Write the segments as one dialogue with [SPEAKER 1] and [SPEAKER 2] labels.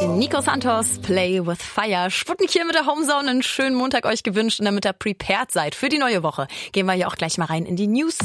[SPEAKER 1] Nico Santos, Play with Fire. Sputnik hier mit der Homezone. Einen schönen Montag euch gewünscht und damit ihr prepared seid für die neue Woche, gehen wir hier auch gleich mal rein in die News.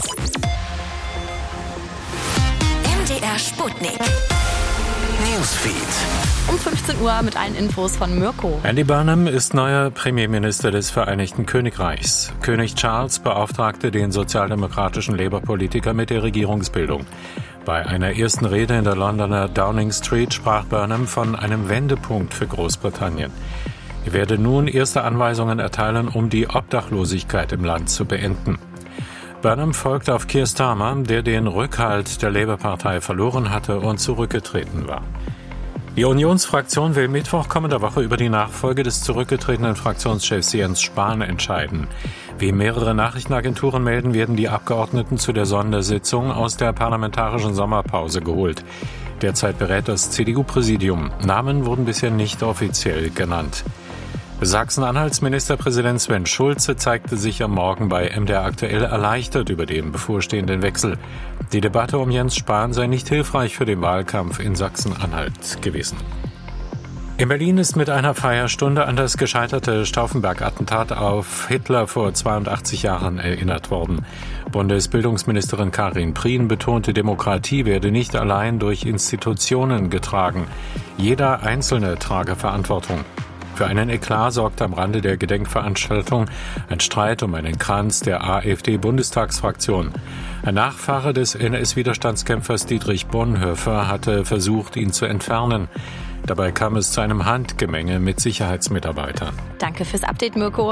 [SPEAKER 2] MDR Sputnik Newsfeed.
[SPEAKER 1] Um 15 Uhr mit allen Infos von Mirko.
[SPEAKER 3] Andy Burnham ist neuer Premierminister des Vereinigten Königreichs. König Charles beauftragte den sozialdemokratischen Labour-Politiker mit der Regierungsbildung. Bei einer ersten Rede in der Londoner Downing Street sprach Burnham von einem Wendepunkt für Großbritannien. Er werde nun erste Anweisungen erteilen, um die Obdachlosigkeit im Land zu beenden. Burnham folgte auf Keir Starmer, der den Rückhalt der Labour-Partei verloren hatte und zurückgetreten war. Die Unionsfraktion will Mittwoch kommender Woche über die Nachfolge des zurückgetretenen Fraktionschefs Jens Spahn entscheiden. Wie mehrere Nachrichtenagenturen melden, werden die Abgeordneten zu der Sondersitzung aus der parlamentarischen Sommerpause geholt. Derzeit berät das CDU-Präsidium. Namen wurden bisher nicht offiziell genannt. Sachsen-Anhalts Ministerpräsident Sven Schulze zeigte sich am Morgen bei MDR aktuell erleichtert über den bevorstehenden Wechsel. Die Debatte um Jens Spahn sei nicht hilfreich für den Wahlkampf in Sachsen-Anhalt gewesen. In Berlin ist mit einer Feierstunde an das gescheiterte Stauffenberg-Attentat auf Hitler vor 82 Jahren erinnert worden. Bundesbildungsministerin Karin Prien betonte, Demokratie werde nicht allein durch Institutionen getragen. Jeder Einzelne trage Verantwortung. Für einen Eklat sorgte am Rande der Gedenkveranstaltung ein Streit um einen Kranz der AfD-Bundestagsfraktion. Ein Nachfahre des NS-Widerstandskämpfers Dietrich Bonhoeffer hatte versucht, ihn zu entfernen. Dabei kam es zu einem Handgemenge mit Sicherheitsmitarbeitern.
[SPEAKER 1] Danke fürs Update, Mirko.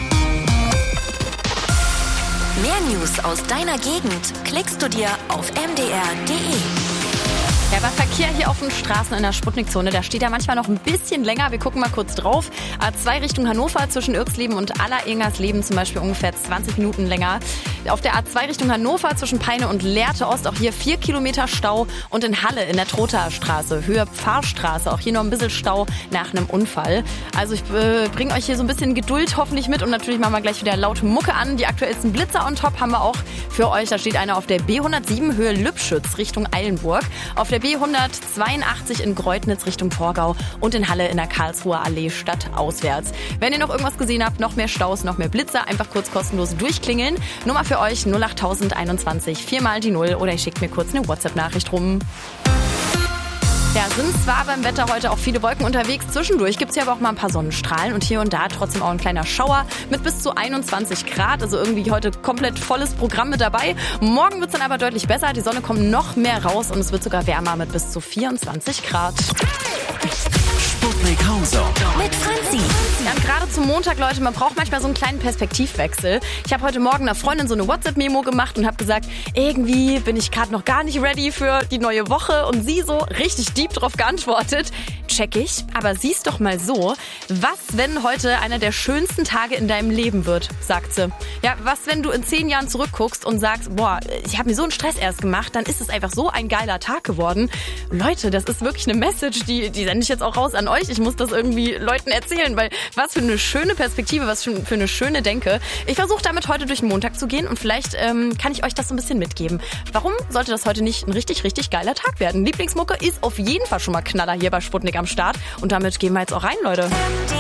[SPEAKER 2] Mehr News aus deiner Gegend klickst du dir auf mdr.de.
[SPEAKER 1] Ja, beim Verkehr hier auf den Straßen in der Sputnikzone, da steht ja manchmal noch ein bisschen länger. Wir gucken mal kurz drauf. A2 Richtung Hannover zwischen Irxleben und Allerengersleben zum Beispiel ungefähr 20 Minuten länger. Auf der A2 Richtung Hannover zwischen Peine und Lehrte Ost auch hier 4 Kilometer Stau. Und in Halle in der Trotaer Straße, Höhe Pfarrstraße, auch hier noch ein bisschen Stau nach einem Unfall. Also ich bringe euch hier so ein bisschen Geduld hoffentlich mit und natürlich machen wir gleich wieder laute Mucke an. Die aktuellsten Blitzer on top haben wir auch für euch. Da steht einer auf der B107 Höhe Lübschütz Richtung Eilenburg. Auf der B182 in Greutnitz Richtung Torgau und in Halle in der Karlsruher Allee stadtauswärts. Wenn ihr noch irgendwas gesehen habt, noch mehr Staus, noch mehr Blitzer, einfach kurz kostenlos durchklingeln. Nummer für euch 08021 4 mal die 0 oder ihr schickt mir kurz eine WhatsApp-Nachricht rum. Ja, sind zwar beim Wetter heute auch viele Wolken unterwegs. Zwischendurch gibt es hier aber auch mal ein paar Sonnenstrahlen und hier und da trotzdem auch ein kleiner Schauer mit bis zu 21 Grad. Also irgendwie heute komplett volles Programm mit dabei. Morgen wird es dann aber deutlich besser. Die Sonne kommt noch mehr raus und es wird sogar wärmer mit bis zu 24 Grad.
[SPEAKER 2] Sputnik Homezone mit Franzi.
[SPEAKER 1] Ja, und gerade zum Montag, Leute, man braucht manchmal so einen kleinen Perspektivwechsel. Ich habe heute Morgen einer Freundin so eine WhatsApp-Memo gemacht und habe gesagt, irgendwie bin ich gerade noch gar nicht ready für die neue Woche. Und sie so richtig deep drauf geantwortet. Check ich, aber sieh's doch mal so. Was, wenn heute einer der schönsten Tage in deinem Leben wird, sagt sie. Ja, was, wenn du in 10 Jahren zurückguckst und sagst, boah, ich habe mir so einen Stress erst gemacht, dann ist es einfach so ein geiler Tag geworden. Leute, das ist wirklich eine Message, die sende ich jetzt auch raus an euch. Ich muss das irgendwie Leuten erzählen, weil was für eine schöne Perspektive, was für eine schöne Denke. Ich versuche damit heute durch den Montag zu gehen und vielleicht kann ich euch das so ein bisschen mitgeben. Warum sollte das heute nicht ein richtig, richtig geiler Tag werden? Lieblingsmucke ist auf jeden Fall schon mal Knaller hier bei Sputnik am Start und damit gehen wir jetzt auch rein, Leute.